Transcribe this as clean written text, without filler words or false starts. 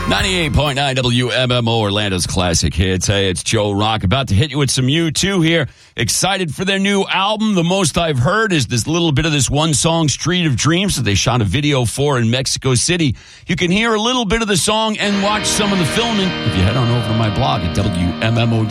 98.9 WMMO, Orlando's classic hits. Hey, it's Joe Rock, about to hit you with some U2 here. Excited for their new album. The most I've heard is this little bit of this one song, Street of Dreams, that they shot a video for in Mexico City. You can hear a little bit of the song and watch some of the filming if you head on over to my blog at WMMO.com.